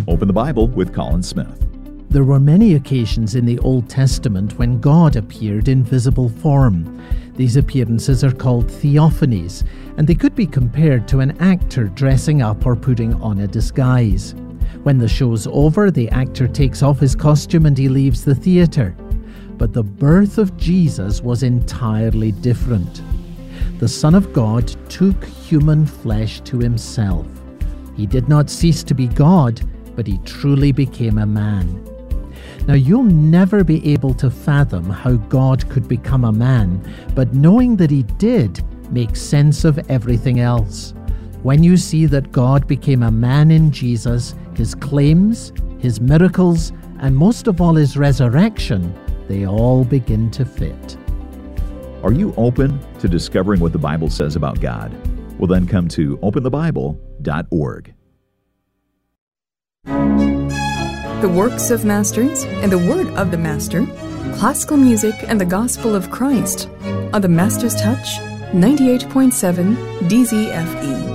Open the Bible with Colin Smith. There were many occasions in the Old Testament when God appeared in visible form. These appearances are called theophanies, and they could be compared to an actor dressing up or putting on a disguise. When the show's over, the actor takes off his costume and he leaves the theatre. But the birth of Jesus was entirely different. The Son of God took human flesh to himself. He did not cease to be God, but he truly became a man. Now, you'll never be able to fathom how God could become a man, but knowing that he did makes sense of everything else. When you see that God became a man in Jesus, his claims, his miracles, and most of all his resurrection, they all begin to fit. Are you open to discovering what the Bible says about God? Well, then come to openthebible.org. The works of masters and the word of the master, classical music and the gospel of Christ on the Master's Touch 98.7 DZFE.